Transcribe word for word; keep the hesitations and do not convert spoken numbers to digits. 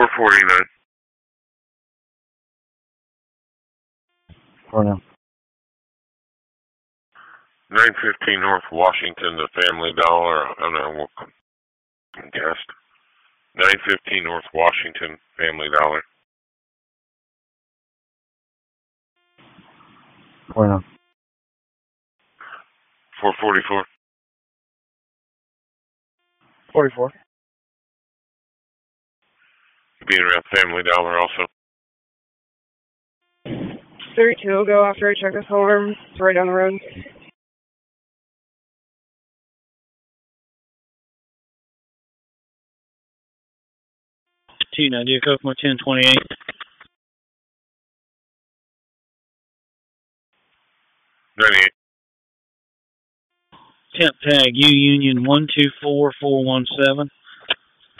four forty-nine. For now. nine fifteen North Washington, the Family Dollar. I don't know, we'll guess. nine fifteen North Washington, Family Dollar. For now. four forty-four. forty-four. Being around Family Dollar also. thirty-two will go after I check this home. It's right down the road. two ninety, Kokomo ten twenty-eight. ninety-eight. Temp tag U Union one two four four one seven.